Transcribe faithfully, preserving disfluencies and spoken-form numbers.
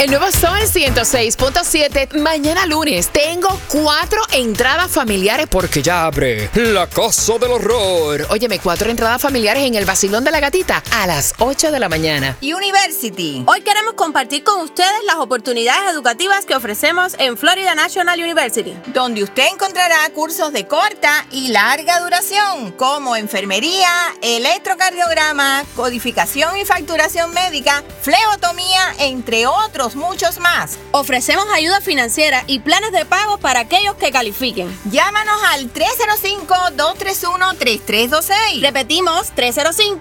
El nuevo Sol ciento seis punto siete. Mañana lunes tengo cuatro entradas familiares porque ya abre la Casa del Horror. Óyeme, cuatro entradas familiares en el Vacilón de la Gatita a las ocho de la mañana. University. Hoy queremos compartir con ustedes las oportunidades educativas que ofrecemos en Florida National University, donde usted encontrará cursos de corta y larga duración, como enfermería, electrocardiograma, codificación y facturación médica, flebotomía, entre otros muchos más. Ofrecemos ayuda financiera y planes de pago para aquellos que califiquen. Llámanos al tres cero cinco, dos tres uno, tres tres dos seis. Repetimos, tres cero cinco,